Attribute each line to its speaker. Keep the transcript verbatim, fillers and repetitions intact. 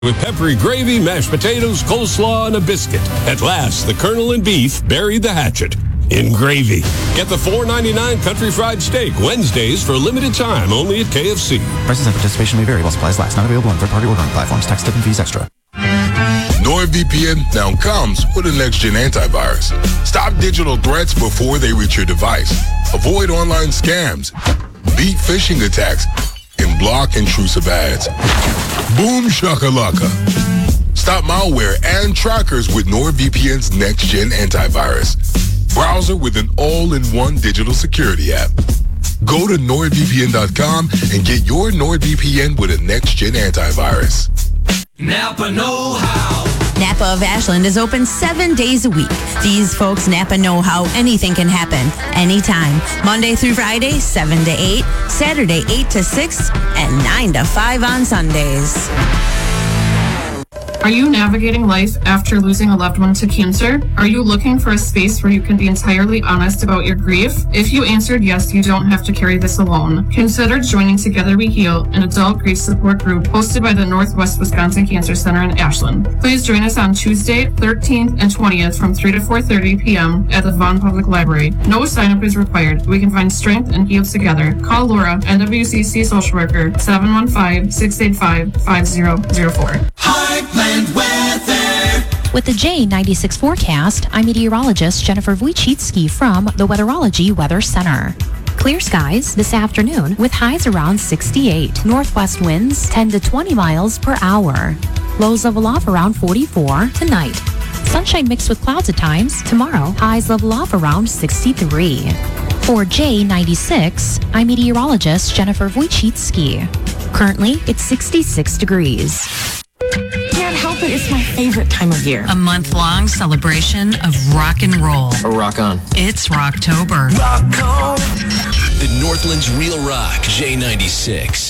Speaker 1: With peppery gravy, mashed potatoes, coleslaw, and a biscuit. At last, the Colonel and beef buried the hatchet in gravy. Get the four ninety-nine country fried steak Wednesdays for a limited time only at K F C.
Speaker 2: Prices and participation may vary while supplies last. Not available on third-party ordering platforms. Tax, tip, and fees extra.
Speaker 3: NordVPN now comes with a next-gen antivirus. Stop digital threats before they reach your device. Avoid online scams. Beat phishing attacks. And block intrusive ads. Boom shakalaka. Stop malware and trackers with NordVPN's next-gen antivirus. Browser with an all-in-one digital security app. Go to nord V P N dot com and get your NordVPN with a next-gen antivirus.
Speaker 4: Napa know-how.
Speaker 5: Napa of Ashland is open seven days a week. These folks Napa know how anything can happen anytime. Monday through Friday, seven to eight. Saturday, eight to six. And nine to five on Sundays.
Speaker 6: Are you navigating life after losing a loved one to cancer? Are you looking for a space where you can be entirely honest about your grief? If you answered yes, you don't have to carry this alone. Consider joining Together We Heal, an adult grief support group hosted by the Northwest Wisconsin Cancer Center in Ashland. Please join us on Tuesday, thirteenth and twentieth from three to four thirty p.m. at the Vaughan Public Library. No sign-up is required. We can find strength and heal together. Call Laura, N W C C social worker, seven one five, six eight five, five zero zero four.
Speaker 4: Heartland weather.
Speaker 7: With the J ninety-six forecast, I'm meteorologist Jennifer Wojcicki from the Weatherology Weather Center. Clear skies this afternoon with highs around sixty-eight. Northwest winds ten to twenty miles per hour. Lows level off around forty-four tonight. Sunshine mixed with clouds at times. Tomorrow, highs level off around sixty-three. For J ninety-six, I'm meteorologist Jennifer Wojcicki. Currently, it's sixty-six degrees.
Speaker 8: Can't help it, it's my favorite time of year.
Speaker 9: A month-long celebration of rock and roll.
Speaker 10: Oh, rock on.
Speaker 9: It's Rocktober.
Speaker 4: Rock on. The Northland's Real Rock, J ninety-six.